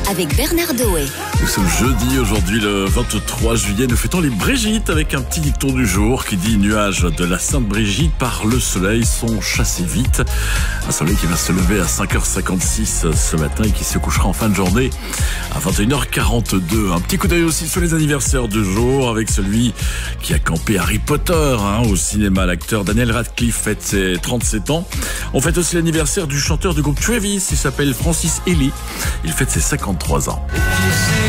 avec Bernard Doé. Nous sommes jeudi, aujourd'hui le 23 juillet. Nous fêtons les Brigitte avec un petit dicton du jour qui dit: nuages de la Sainte Brigitte par le soleil sont chassés vite. Un soleil qui va se lever à 5h56 ce matin et qui se couchera en fin de journée à 21h42. Un petit coup d'œil aussi sur les anniversaires du jour avec celui qui a campé Harry Potter au cinéma. L'acteur Daniel Radcliffe fête ses 37 ans. On fête aussi l'anniversaire du chanteur du groupe Travis. Il s'appelle Francis Ely. Il fête ses 53 ans.